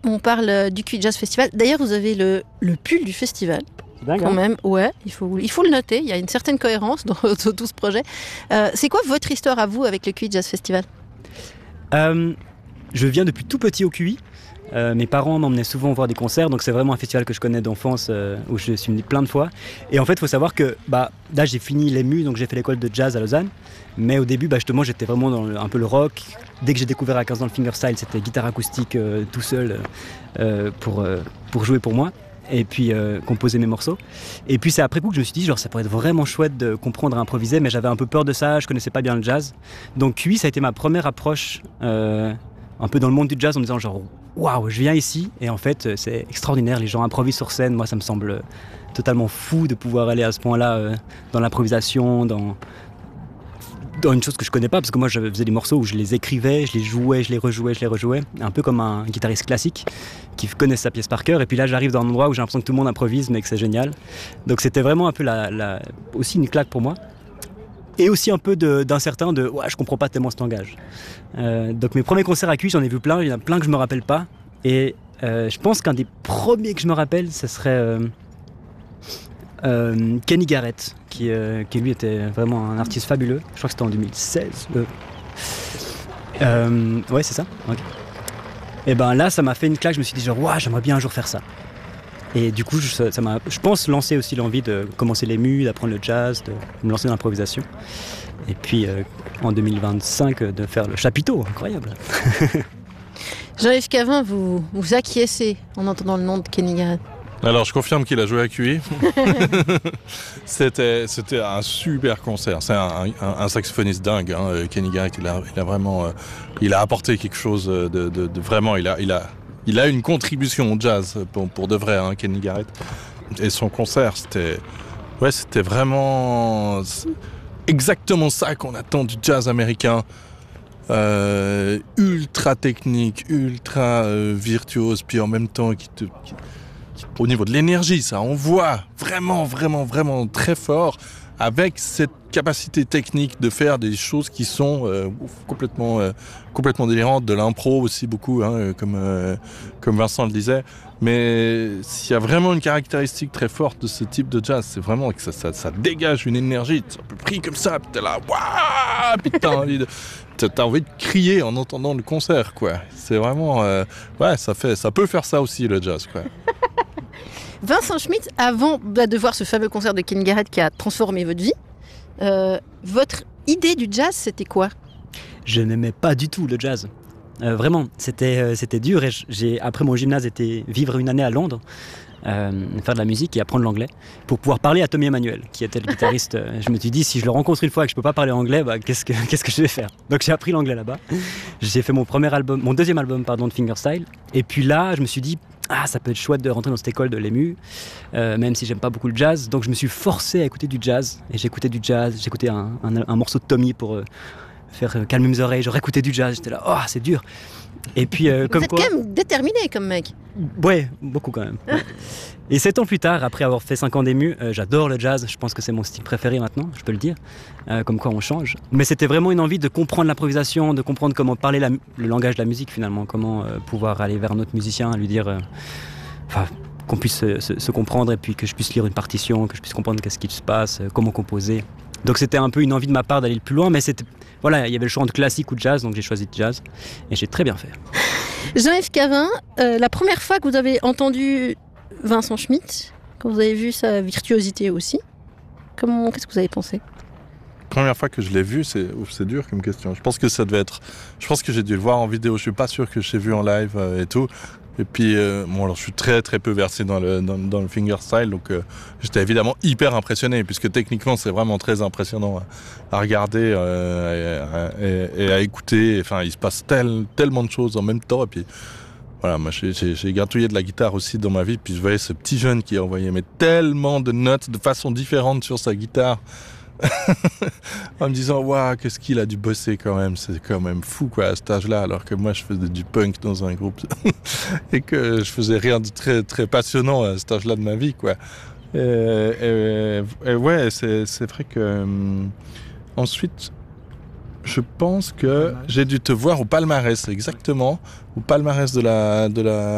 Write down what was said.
on parle du QI Jazz Festival. D'ailleurs, vous avez le pull du festival. Quand même, ouais, il faut le noter. Il y a une certaine cohérence dans tout ce projet. C'est quoi votre histoire à vous avec le QI Jazz Festival ? Je viens depuis tout petit au QI. Mes parents m'emmenaient souvent voir des concerts, donc c'est vraiment un festival que je connais d'enfance, où je suis venu plein de fois. Et en fait, il faut savoir que là, j'ai fini l'EMU, donc j'ai fait l'école de jazz à Lausanne. Mais au début, justement, j'étais vraiment dans un peu le rock. Dès que j'ai découvert à 15 ans le fingerstyle, c'était guitare acoustique tout seul pour jouer pour moi. Et puis composer mes morceaux. Et puis c'est après coup que je me suis dit, ça pourrait être vraiment chouette de comprendre à improviser, mais j'avais un peu peur de ça, je connaissais pas bien le jazz. Donc QI, ça a été ma première approche un peu dans le monde du jazz, en me disant waouh, je viens ici, et en fait c'est extraordinaire, les gens improvisent sur scène, moi ça me semble totalement fou de pouvoir aller à ce point-là dans l'improvisation, dans une chose que je connais pas, parce que moi je faisais des morceaux où je les écrivais, je les jouais, je les rejouais, un peu comme un guitariste classique qui connaît sa pièce par cœur. Et puis là j'arrive dans un endroit où j'ai l'impression que tout le monde improvise, mais que c'est génial. Donc c'était vraiment un peu aussi une claque pour moi. Et aussi un peu d'incertain je comprends pas tellement ce langage. Donc mes premiers concerts à QI, j'en ai vu plein, il y en a plein que je me rappelle pas. Et je pense qu'un des premiers que je me rappelle, ce serait Kenny Garrett, qui lui était vraiment un artiste fabuleux. Je crois que c'était en 2016. Ouais, c'est ça. Okay. Et là, ça m'a fait une claque. Je me suis dit j'aimerais bien un jour faire ça. Et du coup, ça m'a, je pense, lancé aussi l'envie de commencer l'EMU, d'apprendre le jazz, de me lancer dans l'improvisation. Et puis, en 2025, de faire le chapiteau. Incroyable. Jean-Yves Cavin, vous acquiescez en entendant le nom de Kenny Garrett. Alors, je confirme qu'il a joué à QI. C'était un super concert. C'est un saxophoniste dingue, hein. Kenny Garrett, il a vraiment, il a apporté quelque chose de vraiment. Il a une contribution au jazz pour de vrai, hein, Kenny Garrett. Et son concert, c'était vraiment exactement ça qu'on attend du jazz américain. Ultra technique, ultra virtuose, puis en même temps au niveau de l'énergie, ça envoie vraiment, vraiment, vraiment très fort, avec cette capacité technique de faire des choses qui sont complètement délirantes, de l'impro aussi beaucoup, hein, comme Vincent le disait. Mais s'il y a vraiment une caractéristique très forte de ce type de jazz, c'est vraiment que ça dégage une énergie. Tu es pris comme ça, puis t'es là, waouh, puis t'as envie de crier en entendant le concert, quoi. C'est vraiment, ça peut faire ça aussi, le jazz, quoi. Vincent Schmitt, avant de voir ce fameux concert de Kenny Garrett qui a transformé votre vie, votre idée du jazz, c'était quoi ? Je n'aimais pas du tout le jazz. Vraiment, c'était dur. Et après mon gymnase, été vivre une année à Londres, faire de la musique et apprendre l'anglais pour pouvoir parler à Tommy Emmanuel, qui était le guitariste. Je me suis dit, si je le rencontre une fois et que je peux pas parler anglais, qu'est-ce que je vais faire ? Donc j'ai appris l'anglais là-bas. J'ai fait mon deuxième album de fingerstyle. Et puis là, je me suis dit, ça peut être chouette de rentrer dans cette école de l'EMU, même si j'aime pas beaucoup le jazz. Donc je me suis forcé à écouter du jazz. Et j'écoutais du jazz, j'écoutais un morceau de Tommy pour faire calmer mes oreilles. Je réécoutais du jazz, j'étais là, c'est dur. Et puis, vous êtes quand même déterminé comme mec. Ouais, beaucoup quand même. Ouais. Et 7 ans plus tard, après avoir fait 5 ans d'EMU, j'adore le jazz. Je pense que c'est mon style préféré maintenant, je peux le dire. Comme quoi on change. Mais c'était vraiment une envie de comprendre l'improvisation, de comprendre comment parler le langage de la musique finalement. Comment pouvoir aller vers un autre musicien, lui dire... qu'on puisse se comprendre et puis que je puisse lire une partition, que je puisse comprendre qu'est-ce qui se passe, comment composer. Donc c'était un peu une envie de ma part d'aller le plus loin, mais il y avait le choix entre classique ou jazz, donc j'ai choisi le jazz et j'ai très bien fait. Jean-Yves Cavin, la première fois que vous avez entendu Vincent Schmitt, quand vous avez vu sa virtuosité aussi, qu'est-ce que vous avez pensé ? Première fois que je l'ai vu, c'est dur comme question. Je pense que j'ai dû le voir en vidéo. Je suis pas sûr que je l'ai vu en live et tout. Et puis, alors je suis très très peu versé dans le fingerstyle, donc j'étais évidemment hyper impressionné, puisque techniquement c'est vraiment très impressionnant à regarder et à écouter. Enfin, il se passe tellement de choses en même temps. Et puis, voilà, moi j'ai gratouillé de la guitare aussi dans ma vie, puis je voyais ce petit jeune qui envoyait tellement de notes de façon différente sur sa guitare. En me disant waouh, qu'est-ce qu'il a dû bosser quand même, c'est quand même fou quoi à cet âge-là, alors que moi je faisais du punk dans un groupe et que je faisais rien de très très passionnant à cet âge-là de ma vie quoi. Et ouais, c'est vrai que ensuite je pense que j'ai dû te voir au palmarès, exactement au palmarès de la